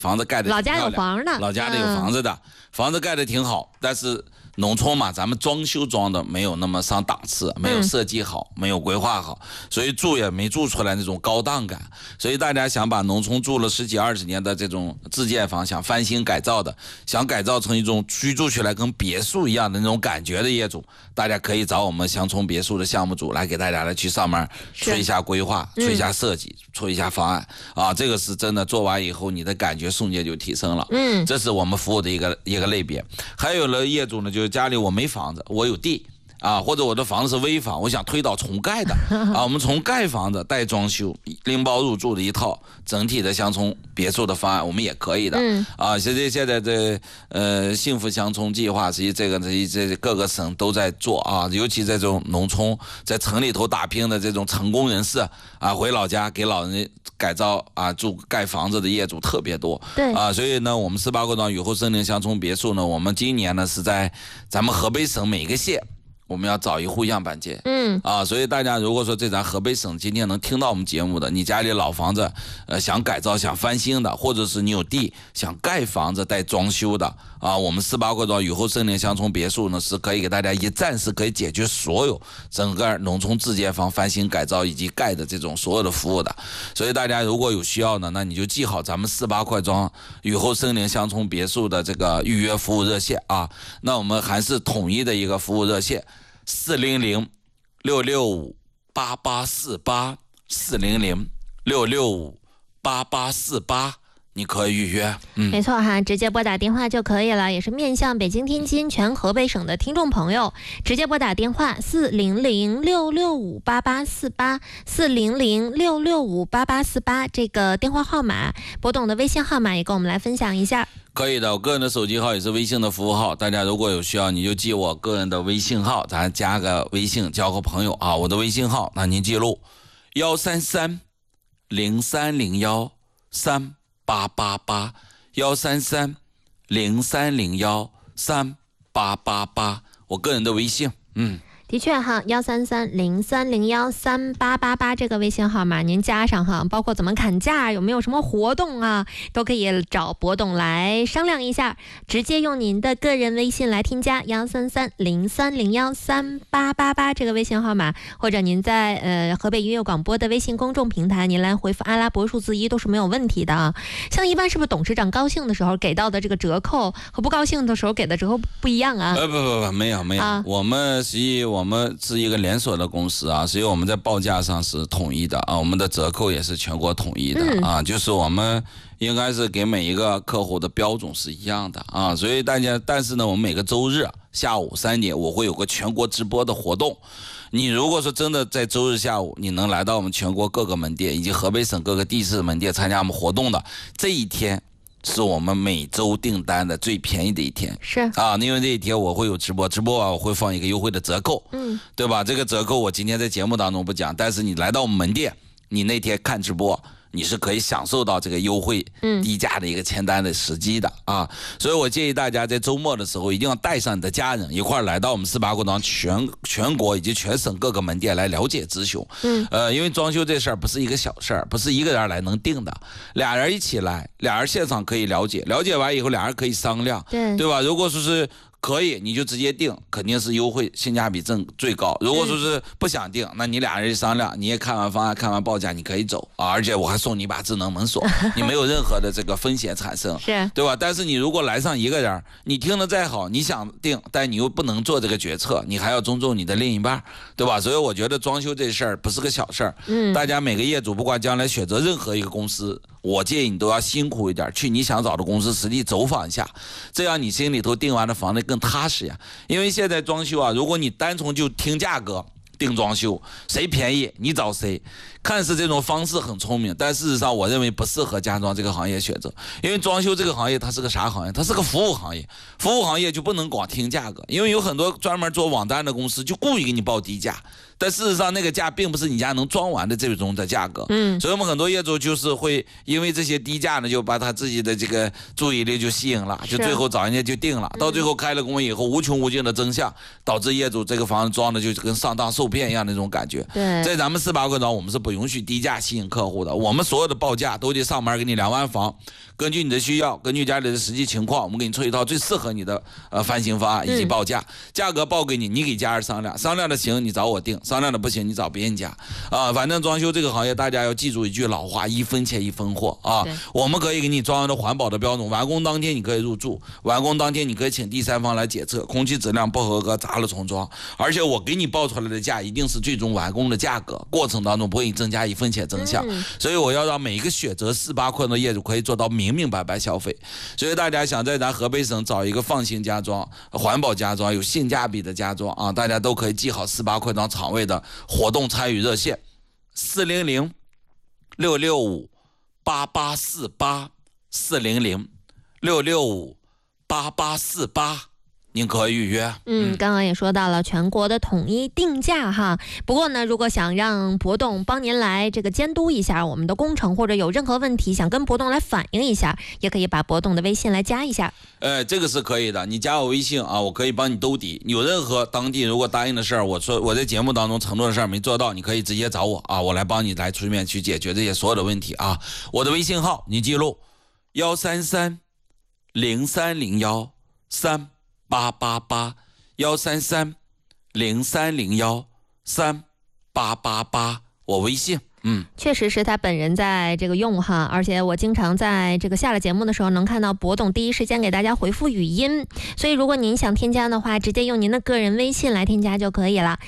房子盖的老家有房的， 老家的有房子的，房子盖的挺好，但是农村嘛，咱们装修装的没有那么上档次，没有设计好，没有规划好，所以住也没住出来那种高档感。所以大家想把农村住了10几20年的这种自建房，想翻新改造的，想改造成一种居住起来跟别墅一样的那种感觉的业主，大家可以找我们乡村别墅的项目组来给大家来去上面催一下规划，催一下设计，催一下方案啊，这个是真的做完以后你的感觉瞬间就提升了。这是我们服务的一个类别。还有了业主呢，就是家里我没房子，我有地啊，或者我的房子是危房，我想推倒重盖的啊，我们从盖房子带装修拎包入住的一套整体的乡村别墅的方案，我们也可以的啊。现在这幸福乡村计划，实际这各个省都在做啊，尤其在这种农村在城里头打拼的这种成功人士啊，回老家给老人改造啊住盖房子的业主特别多， 对啊，所以呢，我们18个庄雨后森林乡村别墅呢，我们今年呢是在咱们河北省每个县。我们要找一户样板间，所以大家如果说在咱河北省今天能听到我们节目的，你家里老房子，想改造、想翻新的，或者是你有地想盖房子带装修的啊，我们18个庄雨后森林乡村别墅呢是可以给大家一站式可以解决所有整个农村自建房翻新改造以及盖的这种所有的服务的。所以大家如果有需要呢，那你就记好咱们18块庄雨后森林乡村别墅的这个预约服务热线啊，那我们还是统一的一个服务热线。400-665-8848 400-665-8848，你可以预约。 没错哈，直接拨打电话就可以了，也是面向北京、天津全河北省的听众朋友，直接拨打电话400-665-8848 400-665-8848这个电话号码，拨动的微信号码也跟我们来分享一下。 可以的，我个人的手机号也是微信的服务号，大家如果有需要你就记我个人的微信号，咱加个微信交个朋友啊。我的微信号那您记录133-0301-3888 133-0301-3888，我个人的微信。 的确哈，133-0301-3888这个微信号码您加上哈，包括怎么砍价，有没有什么活动啊，都可以找博董来商量一下，直接用您的个人微信来添加133-0301-3888这个微信号码，或者您在河北音乐广播的微信公众平台，您来回复阿拉伯数字1都是没有问题的啊。像一般是不是董事长高兴的时候给到的这个折扣和不高兴的时候给的折扣不一样啊？ 不，没有啊，我们是一个连锁的公司啊，所以我们在报价上是统一的啊，我们的折扣也是全国统一的啊，就是我们应该是给每一个客户的标准是一样的啊，所以但是呢，我们每个周日下午3点我会有个全国直播的活动。你如果说真的在周日下午你能来到我们全国各个门店以及河北省各个地市门店参加我们活动的这一天，是我们每周订单的最便宜的一天， 是啊，因为这一天我会有直播啊，我会放一个优惠的折扣，对吧？这个折扣我今天在节目当中不讲，但是你来到我们门店，你那天看直播，你是可以享受到这个优惠低价的一个签单的时机的啊，所以我建议大家在周末的时候一定要带上你的家人一块儿来到我们18个庄全国以及全省各个门店来了解咨询。因为装修这事儿不是一个小事儿，不是一个人来能定的，俩人一起来，俩人现场可以了解完以后俩人可以商量，对吧？如果说是可以你就直接定，肯定是优惠性价比最高。如果说是不想定，那你俩人商量，你也看完方案看完报价你可以走啊，而且我还送你一把智能门锁，你没有任何的这个风险产生，对吧？但是你如果来上一个人，你听得再好，你想定但你又不能做这个决策，你还要尊重你的另一半，对吧？所以我觉得装修这事儿不是个小事儿，大家每个业主不管将来选择任何一个公司，我建议你都要辛苦一点，去你想找的公司实际走访一下，这样你心里头订完的房子更踏实呀。因为现在装修啊，如果你单从就听价格定装修，谁便宜你找谁，看似这种方式很聪明，但事实上我认为不适合家装这个行业选择。因为装修这个行业它是个啥行业？它是个服务行业，服务行业就不能光听价格，因为有很多专门做网站的公司就故意给你报低价， 但事实上那个价并不是你家能装完的这种的价格。所以我们很多业主就是会因为这些低价呢，就把他自己的这个注意力就吸引了，就最后找人家就定了，到最后开了工以后无穷无尽的增项，导致业主这个房子装的就跟上当受骗一样的那种感觉。 对， 在咱们4-8块庄，我们是不允许低价吸引客户的，我们所有的报价都得上门给你量完房，根据你的需要，根据家里的实际情况，我们给你出一套最适合你的翻新方案以及报价，价格报给你，你给家人商量，商量的行你找我定，商量的不行你找别人家反正装修这个行业大家要记住一句老话，一分钱一分货啊。我们可以给你装的环保的标准，完工当天你可以入住，完工当天你可以请第三方来检测，空气质量不合格砸了重装，而且我给你报出来的价一定是最终完工的价格，过程当中不会增加1分钱增项，所以我要让每一个选择4-8块的业主可以做到明明白白消费。所以大家想在咱河北省找一个放心家装、环保家装、有性价比的家装啊，大家都可以记好4-8块庄厂位的活动参与热线400-665-8848，400-665-8848，您可以预约。 刚刚也说到了全国的统一定价哈。不过呢，如果想让博动帮您来这个监督一下我们的工程，或者有任何问题想跟博动来反映一下，也可以把博动的微信来加一下。 这个是可以的，你加我微信啊，我可以帮你兜底。有任何当地如果答应的事儿，我说我在节目当中承诺的事儿没做到，你可以直接找我啊，我来帮你来出面去解决这些所有的问题啊。我的微信号你记录133-0301-3888，133-0301-3888，我微信。 确实是他本人在这个用哈，而且我经常在这个下了节目的时候能看到博动第一时间给大家回复语音，所以如果您想添加的话，直接用您的个人微信来添加就可以了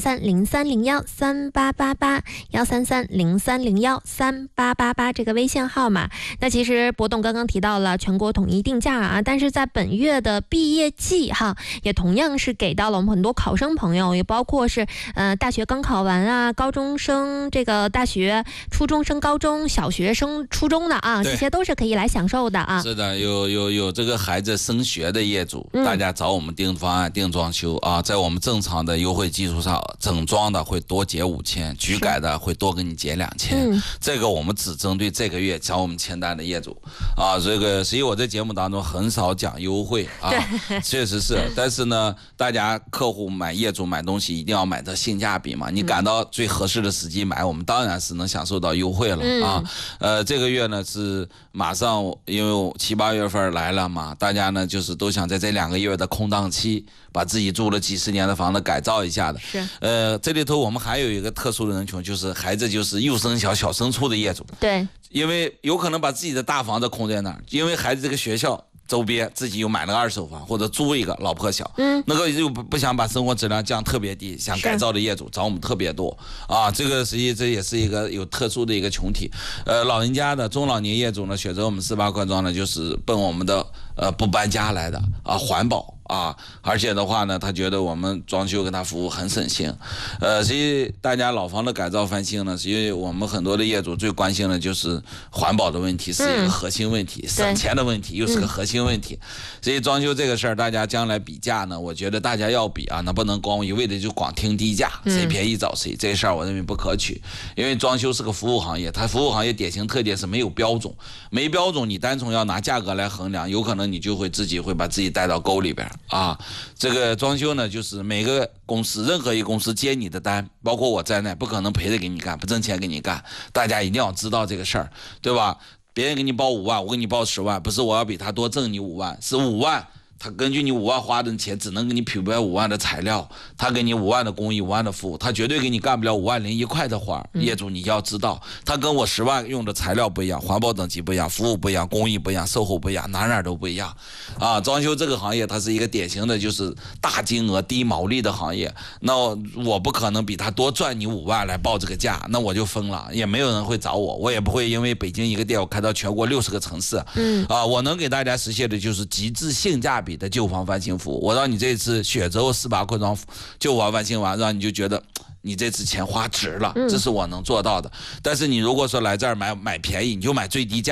，133-0301-3888，133-0301-3888这个微信号码。那其实博动刚刚提到了全国统一定价啊，但是在本月的毕业季哈，也同样是给到了我们很多考生朋友，也包括是大学刚考完啊，高中生这个大学、初中升高中、小学升初中的啊，这些都是可以来享受的啊。 是的，有这个孩子升学的业主，大家找我们定方案、定装修啊，在我们正常的优惠基础上，整装的会多结5000，局改的会多给你减2000。这个我们只针对这个月找我们签单的业主啊。这个所以我在节目当中很少讲优惠啊，确实是。但是呢，大家客户业主买东西一定要买到性价比嘛，你赶到最合适的时机买，我们当然是能享受到优惠了啊。这个月呢是马上，因为7-8月份来了嘛，大家呢就是都想在这2个月的空档期，把自己住了几十年的房子改造一下的。这里头我们还有一个特殊的人群，就是孩子就是幼升小、小升初的业主。 对， 因为有可能把自己的大房子空在那儿，因为孩子这个学校周边自己又买了个2手房，或者租一个老破小，那个又不想把生活质量降特别低，想改造的业主找我们特别多啊。这个实际这也是一个有特殊的一个群体。老人家的中老年业主呢，选择我们4-8块庄呢，就是奔我们的不搬家来的啊，环保啊，而且的话呢，他觉得我们装修跟他服务很省心。所以大家老房的改造翻新呢，是因为我们很多的业主最关心的就是环保的问题，是一个核心问题，省钱的问题又是个核心问题。所以装修这个事儿，大家将来比价呢，我觉得大家要比啊，那不能光一味的就光听低价，谁便宜找谁，这事儿我认为不可取。因为装修是个服务行业，它服务行业典型特点是没有标准，没标准你单纯要拿价格来衡量，有可能你就会自己会把自己带到沟里边啊。这个装修呢，就是每个公司任何一个公司接你的单，包括我在内，不可能赔着给你干，不挣钱给你干，大家一定要知道这个事儿，对吧？别人给你报5万，我给你报10万，不是我要比他多挣你5万，是5万。他根据你5万花的钱，只能给你匹配5万的材料，他给你5万的工艺、5万的服务，他绝对给你干不了5万01块的活。业主你要知道，他跟我10万用的材料不一样，环保等级不一样，服务不一样，工艺不一样，售后不一样，哪都不一样啊！装修这个行业，它是一个典型的就是大金额低毛利的行业，那我不可能比他多赚你5万来报这个价，那我就疯了，也没有人会找我，我也不会因为北京一个店我开到全国60个城市。我能给大家实现的就是极致性价比的旧房翻新服务。我让你这次选择我4-8块庄旧房翻新完，让你就觉得你这次钱花值了，这是我能做到的。但是你如果说来这儿买便宜，你就买最低价，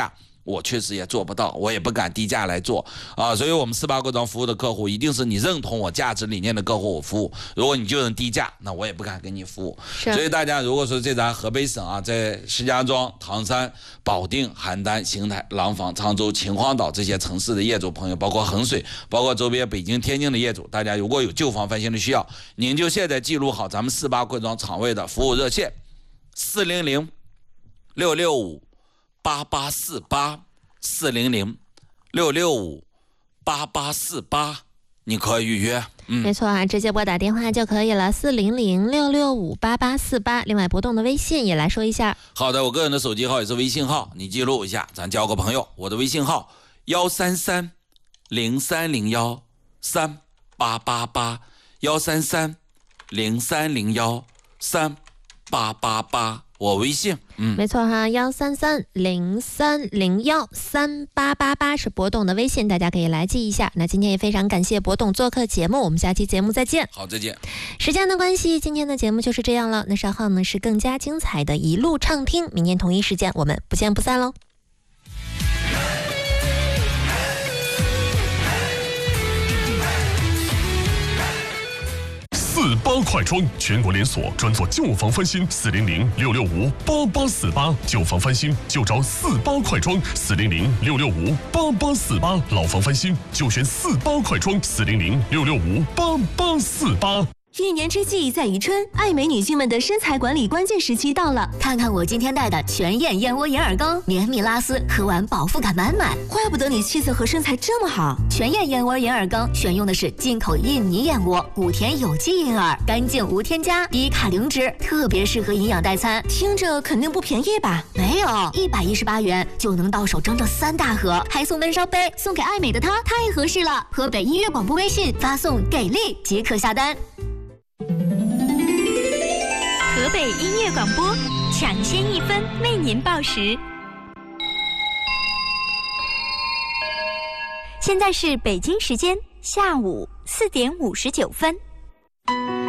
我确实也做不到，我也不敢低价来做啊，所以我们48柜庄服务的客户，一定是你认同我价值理念的客户我服务。如果你就能低价，那我也不敢给你服务。所以大家如果说这咱河北省啊，在石家庄、唐山、保定、邯郸、邢台、廊坊、沧州、秦皇岛这些城市的业主朋友，包括衡水，包括周边北京、天津的业主，大家如果有旧房翻新的需要，您就现在记录好咱们48柜庄厂位的服务热线400-665-8848，400-665-8848，你可以预约。 没错啊，直接拨打电话就可以了，400-665-8848。另外，拨动的微信也来说一下。 好的，我个人的手机号也是微信号，你记录一下，咱交个朋友。我的微信号133-0301-3888，133-0301-3888，我微信。 没错哈，133-0301-3888是拨动的微信，大家可以来记一下。那今天也非常感谢拨动做客节目，我们下期节目再见。 好，再见。 时间的关系，今天的节目就是这样了。那稍后呢是更加精彩的一路畅听，明天同一时间我们不见不散喽。 48快装，全国连锁，专做旧房翻新，400-665-8848，旧房翻新就找48快装，400-665-8848，老房翻新就选48快装，400-665-8848。 一年之计在于春，爱美女性们的身材管理关键时期到了。 看看我今天带的全燕燕窝银耳羹，绵密拉丝，喝完饱腹感满满。 怪不得你气色和身材这么好。 全燕燕窝银耳羹选用的是进口印尼燕窝，谷田有机银耳，干净无添加，低卡零脂，特别适合营养代餐。 听着肯定不便宜吧？ 没有，118元就能到手整整3大盒，还送闷烧杯，送给爱美的她太合适了。河北音乐广播微信发送给力即可下单。 河北音乐广播，抢先1分为您报时。现在是北京时间下午4点59分。